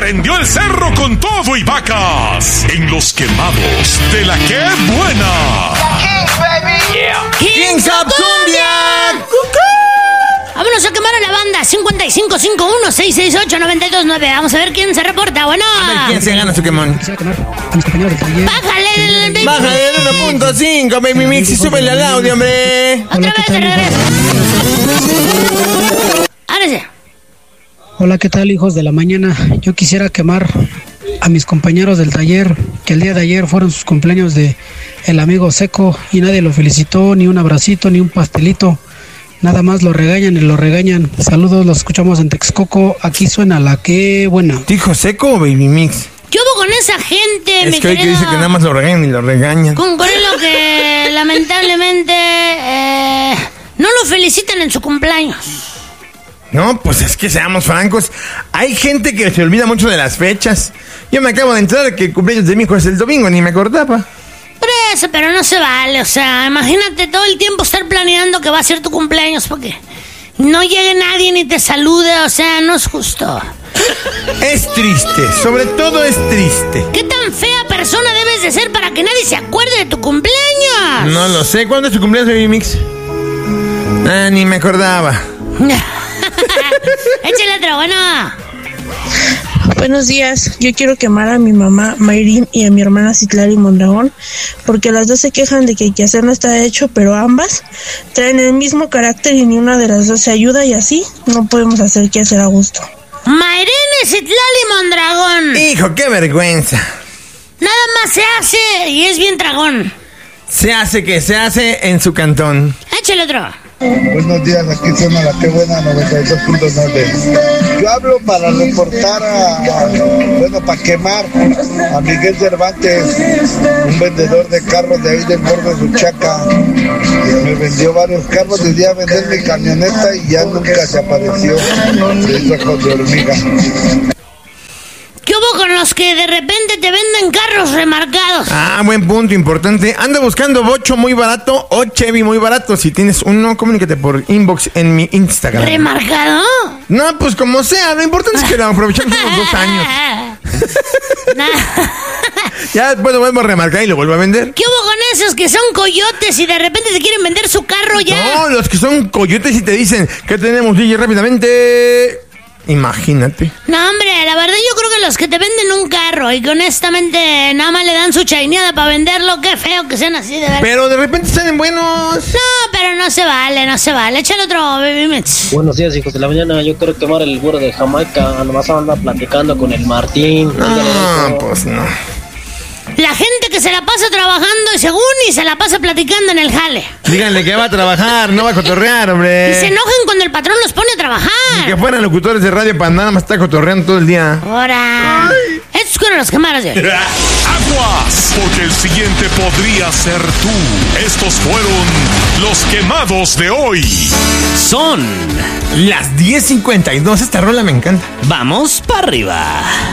prendió el cerro con todo y vacas en los quemados de La Que Buena. Kings, baby. Yeah. Kings of Cumbia. Vámonos a quemar a la banda 5551-668-929. Vamos a ver quién se reporta. Bueno, A ver quién se gana su quemón. Quisiera quemar a mis compañeros del taller. bájale el Bájale el 1.5, baby mix, y súbele al audio, hombre. Otra vez de regreso. Ahora sí. Hola, ¿qué tal, hijos de la mañana? Yo quisiera quemar a mis compañeros del taller, que el día de ayer fueron sus cumpleaños de el amigo Seco y nadie lo felicitó, ni un abracito, ni un pastelito. Nada más lo regañan y lo regañan. Saludos, los escuchamos en Texcoco. Aquí suena La Que Buena. ¿Dijo Seco o baby mix? ¿Qué hubo con esa gente, Es mi que hoy que querido? dice que nada más lo regañan y lo regañan. Con lo que lamentablemente no lo felicitan en su cumpleaños. No, pues es que seamos francos. Hay gente que se olvida mucho de las fechas. Yo me acabo de enterar que el cumpleaños de mi hijo es el domingo, ni me acordaba. Por eso, pero no se vale. O sea, imagínate todo el tiempo estar planeando que va a ser tu cumpleaños porque no llegue nadie ni te salude. O sea, no es justo. Es triste, sobre todo es triste. ¿Qué tan fea persona debes de ser para que nadie se acuerde de tu cumpleaños? No lo sé. ¿Cuándo es tu cumpleaños, baby mix? Ah, ni me acordaba. Échale otro, bueno. Buenos días, yo quiero quemar a mi mamá Mayrin y a mi hermana Citlali Mondragón porque las dos se quejan de que el quehacer no está hecho, pero ambas traen el mismo carácter y ni una de las dos se ayuda y así no podemos hacer quehacer a gusto. Mayrin y Citlali Mondragón. Hijo, qué vergüenza. Nada más se hace y es bien tragón. Se hace que se hace en su cantón. Échale otro. Buenos días, aquí suena La Que Buena 92.9. Yo hablo para reportar para quemar a Miguel Cervantes, un vendedor de carros de ahí del Gordo de Suchaca. Me vendió varios carros, le di a vender mi camioneta y ya nunca se apareció. Se hizo con de hormiga. ¿Qué hubo con los que de repente te venden carros remarcados? Ah, buen punto, importante. Ando buscando bocho muy barato o Chevy muy barato. Si tienes uno, comunícate por inbox en mi Instagram. ¿Remarcado? No, pues como sea, lo importante es que lo aprovechamos unos 2 años. Ya después lo vuelvo a remarcar y lo vuelvo a vender. ¿Qué hubo con esos que son coyotes y de repente te quieren vender su carro ya? No, los que son coyotes y te dicen que tenemos DJ rápidamente. Imagínate. No, hombre, la verdad yo creo que los que te venden un carro y que honestamente nada más le dan su chaineada para venderlo, qué feo que sean así de verdad. Pero de repente salen buenos. No, pero no se vale, no se vale. Échale otro, baby mix. Buenos días, hijos de la mañana. Yo quiero quemar el güero de Jamaica. Nomás anda platicando con el Martín. No, pues no. La gente que se la pasa trabajando y según y se la pasa platicando en el jale. Díganle que va a trabajar, no va a cotorrear, hombre. Y se enojan cuando el patrón los pone a trabajar. Ni que fueran locutores de radio para nada más estar cotorreando todo el día. Ahora. Estos fueron los quemados de hoy. Aguas, porque el siguiente podría ser tú. Estos fueron los quemados de hoy. Son Las 10:52, esta rola me encanta. Vamos para arriba.